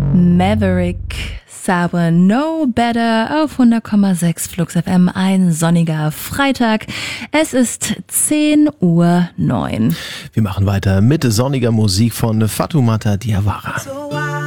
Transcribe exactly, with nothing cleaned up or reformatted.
Maverick Sabre No Better auf hundert Komma sechs Flux F M, ein sonniger Freitag. Es ist zehn Uhr neun. Wir machen weiter mit sonniger Musik von Fatoumata Diawara. So